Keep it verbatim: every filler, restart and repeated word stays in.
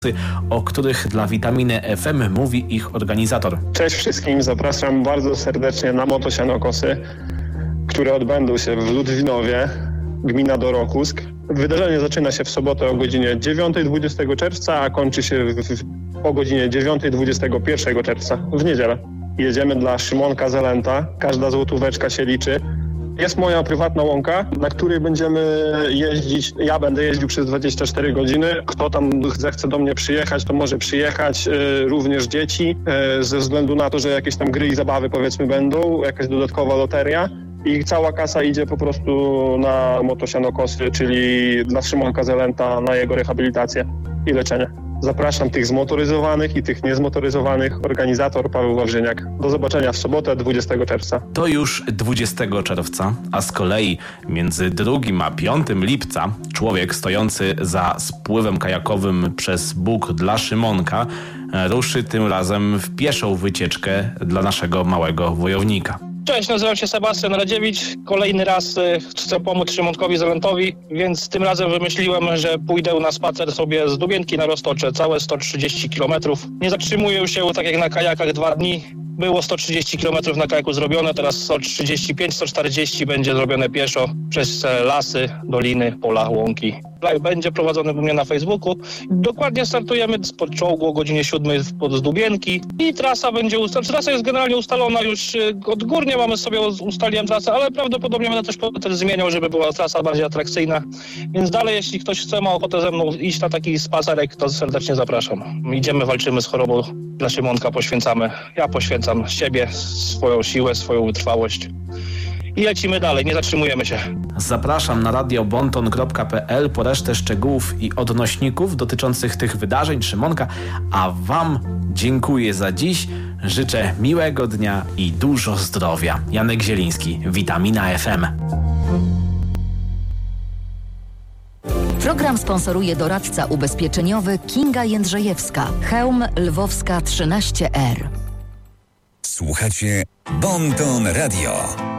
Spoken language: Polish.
o których dla Witaminy F M mówi ich organizator. Cześć wszystkim, zapraszam bardzo serdecznie na motosianokosy, które odbędą się w Ludwinowie, gmina Dorokusk. Wydarzenie zaczyna się w sobotę o godzinie dziewiątej dwudziestego czerwca, a kończy się w, w, o godzinie dziewiątej dwudziestego pierwszego czerwca, w niedzielę. Jedziemy dla Szymonka Zelenta, każda złotóweczka się liczy. Jest moja prywatna łąka, na której będziemy jeździć, ja będę jeździł przez dwadzieścia cztery godziny. Kto tam zechce do mnie przyjechać, to może przyjechać, również dzieci, ze względu na to, że jakieś tam gry i zabawy powiedzmy będą, jakaś dodatkowa loteria. I cała kasa idzie po prostu na motosianokosy, czyli dla Szymonka Zelenta, na jego rehabilitację i leczenie. Zapraszam tych zmotoryzowanych i tych niezmotoryzowanych. Organizator Paweł Wawrzyniak. Do zobaczenia w sobotę dwudziestego czerwca. To już dwudziestego czerwca, a z kolei między drugim a piątym lipca człowiek stojący za spływem kajakowym przez Bóg dla Szymonka ruszy tym razem w pieszą wycieczkę dla naszego małego wojownika. Cześć, nazywam się Sebastian Radziewicz. Kolejny raz chcę pomóc Szymonkowi Zelentowi, więc tym razem wymyśliłem, że pójdę na spacer sobie z Dubienki na Roztocze, całe sto trzydzieści kilometrów. Nie zatrzymuję się tak jak na kajakach dwa dni. Było sto trzydzieści kilometrów na kajaku zrobione, teraz sto trzydzieści pięć sto czterdzieści będzie zrobione pieszo przez lasy, doliny, pola, łąki. Live będzie prowadzony u mnie na Facebooku. Dokładnie startujemy spod czołgu o godzinie siódmej z Dubienki i trasa będzie ustalona. Trasa jest generalnie ustalona już odgórnie, mamy sobie ustaliłem trasę, ale prawdopodobnie będę też potem zmieniał, żeby była trasa bardziej atrakcyjna. Więc dalej, jeśli ktoś chce, ma ochotę ze mną iść na taki spacerek, to serdecznie zapraszam. Idziemy, walczymy z chorobą, dla Szymonka poświęcamy. Ja poświęcam siebie, swoją siłę, swoją wytrwałość. I lecimy dalej, nie zatrzymujemy się. Zapraszam na radio bonton kropka p l po resztę szczegółów i odnośników dotyczących tych wydarzeń Szymonka, a Wam dziękuję za dziś. Życzę miłego dnia i dużo zdrowia. Janek Zieliński, Witamina F M. Program sponsoruje doradca ubezpieczeniowy Kinga Jędrzejewska, Chełm Lwowska trzynaście R. Słuchacie Bonton Radio.